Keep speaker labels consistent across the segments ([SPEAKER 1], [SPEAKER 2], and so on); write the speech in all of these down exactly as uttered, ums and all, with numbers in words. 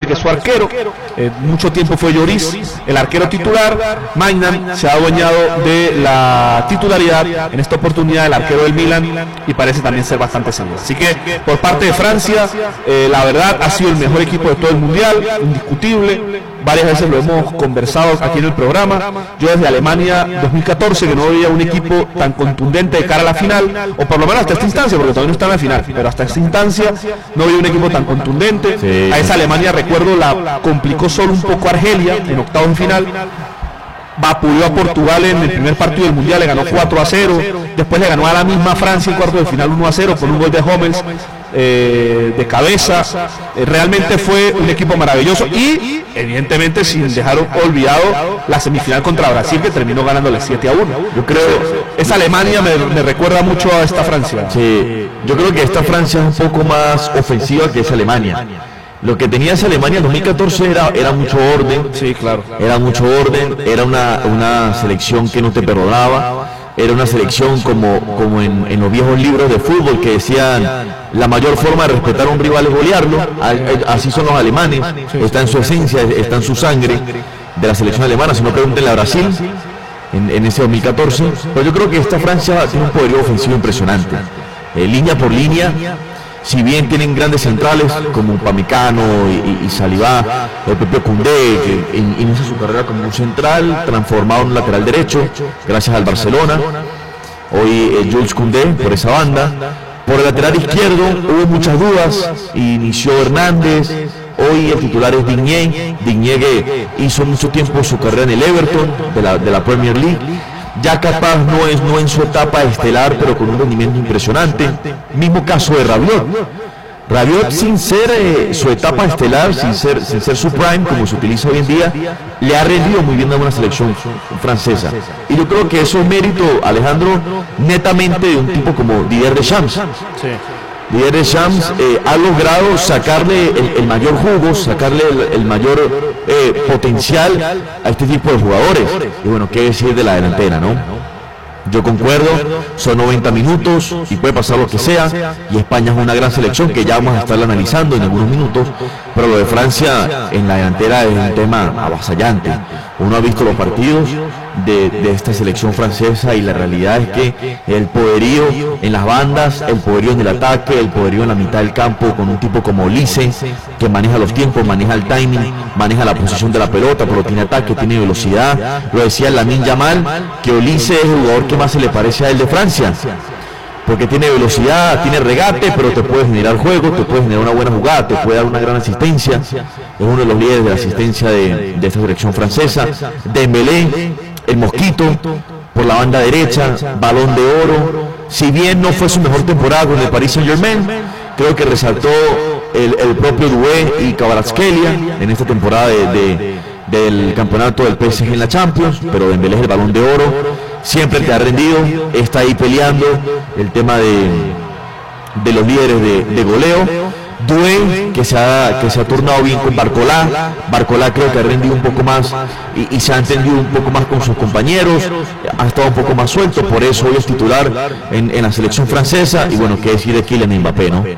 [SPEAKER 1] que es su arquero. Eh, mucho tiempo fue Lloris el arquero titular. Maignan se ha adueñado de la titularidad en esta oportunidad, el arquero del Milan, y parece también ser bastante seguro. Así que por parte de Francia, eh, la verdad ha sido el mejor equipo de todo el mundial, indiscutible. Varias veces lo hemos conversado aquí en el programa. Yo desde Alemania dos mil catorce que no veía un equipo tan contundente de cara a la final, o por lo menos hasta esta instancia, porque todavía no está en la final, pero hasta esta instancia no veía un equipo tan contundente. Sí. A esa Alemania, recuerdo, la complicó solo un poco Argelia en octavos de final. Vapuleó a Portugal en el primer partido del mundial, le ganó cuatro a cero. Después le ganó a la misma Francia en cuarto de final uno a cero por un gol de Hummels eh, de cabeza. Eh, realmente fue un equipo maravilloso y evidentemente sin dejar olvidado la semifinal contra Brasil, que terminó ganándole siete a uno. Yo creo esa Alemania me, me recuerda mucho a esta Francia.
[SPEAKER 2] Sí, yo creo que esta Francia es un poco más ofensiva que esa Alemania. Lo que tenía esa Alemania en dos mil catorce era, era mucho orden,
[SPEAKER 1] sí, claro.
[SPEAKER 2] Era mucho orden, era una, una selección que no te perdonaba, era una selección como, como en, en los viejos libros de fútbol que decían la mayor forma de respetar a un rival es golearlo. Así son los alemanes, está en su esencia, está en su sangre de la selección alemana. Si no, pregúntenle a Brasil en, en ese dos mil catorce. Pero yo creo que esta Francia tiene un poderío ofensivo impresionante, eh, línea por línea. Si bien tienen grandes centrales como Upamecano y, y, y Saliba, el propio Koundé, que in, inicia su carrera como un central, transformado en un lateral derecho, gracias al Barcelona. Hoy eh, Jules Koundé por esa banda. Por el lateral izquierdo hubo muchas dudas, inició Hernández, hoy el titular es Digne, Digne que hizo mucho tiempo su carrera en el Everton de la, de la Premier League. Ya capaz no es no en su etapa estelar, pero con un rendimiento impresionante. Mismo caso de Rabiot. Rabiot, sin ser eh, su etapa estelar, sin ser, sin ser su prime, como se utiliza hoy en día, le ha rendido muy bien a una selección francesa. Y yo creo que eso es mérito, Alejandro, netamente de un tipo como Didier Deschamps. Sí. Didier Deschamps eh, ha logrado sacarle el, el mayor jugo, sacarle el, el mayor eh, potencial a este tipo de jugadores. Y bueno, qué decir de la delantera, ¿no? Yo concuerdo, son noventa minutos y puede pasar lo que sea, y España es una gran selección que ya vamos a estar analizando en algunos minutos, pero lo de Francia en la delantera es un tema avasallante. Uno ha visto los partidos de, de esta selección francesa y la realidad es que el poderío en las bandas, el poderío en el ataque, el poderío en la mitad del campo, con un tipo como Olise, que maneja los tiempos, maneja el timing, maneja la posición de la pelota, pero tiene ataque, tiene velocidad. Lo decía Lamine Yamal, que Olise es el jugador que más se le parece a él de Francia, porque tiene velocidad, tiene regate, pero te puede generar juego, te puede generar una buena jugada, te puede dar una gran asistencia. Es uno de los líderes de la asistencia de, de esta selección francesa. Dembélé, el mosquito, por la banda derecha, Balón de Oro. Si bien no fue su mejor temporada con el Paris Saint-Germain, creo que resaltó el, el propio Doué y Kvaratskhelia en esta temporada de, de, del campeonato del P S G en la Champions, pero Dembélé es el Balón de Oro. Siempre te ha rendido, está ahí peleando el tema de, de los líderes de, de goleo. Doué, que se ha que se ha turnado bien con Barcola. Barcola creo que ha rendido un poco más y, y se ha entendido un poco más con sus compañeros, ha estado un poco más suelto, por eso hoy es titular en, en la selección francesa. Y bueno, qué decir de Kylian Mbappé, ¿no?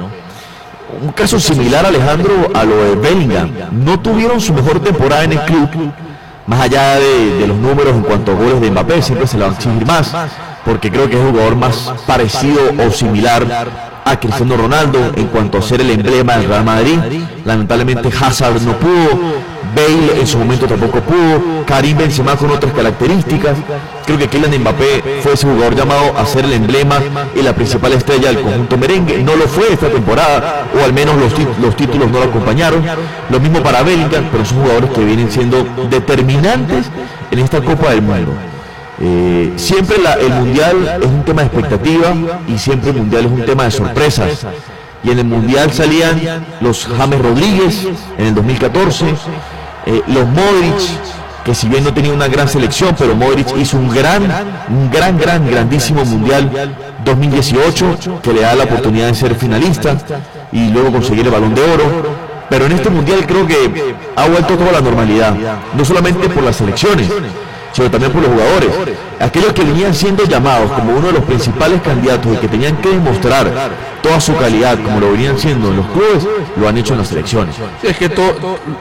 [SPEAKER 2] Un caso similar, Alejandro, a lo de Bellingham. No tuvieron su mejor temporada en el club, más allá de, de los números en cuanto a goles de Mbappé, siempre se le va a exigir más, porque creo que es el jugador más parecido o similar a Cristiano Ronaldo en cuanto a ser el emblema del Real Madrid. Lamentablemente Hazard no pudo, Bale en su momento tampoco pudo, Karim Benzema con otras características. Creo que Kylian Mbappé fue ese jugador llamado a ser el emblema y la principal estrella del conjunto merengue. No lo fue esta temporada, o al menos los, los títulos no lo acompañaron. Lo mismo para Bellingham, pero son jugadores que vienen siendo determinantes en esta Copa del Mundo. Eh, siempre la, el mundial es un tema de expectativa y siempre el mundial es un tema de sorpresas. Y en el mundial salían los James Rodríguez en el dos mil catorce, eh, los Modric, que si bien no tenía una gran selección, pero Modric hizo un gran, un gran, gran, grandísimo mundial dos mil dieciocho, que le da la oportunidad de ser finalista y luego conseguir el Balón de Oro. Pero en este mundial creo que ha vuelto toda la normalidad, no solamente por las selecciones, sino también por los jugadores. Aquellos que venían siendo llamados como uno de los principales candidatos y que tenían que demostrar toda su calidad como lo venían siendo en los clubes, lo han hecho en las selecciones.
[SPEAKER 1] Sí, es que todo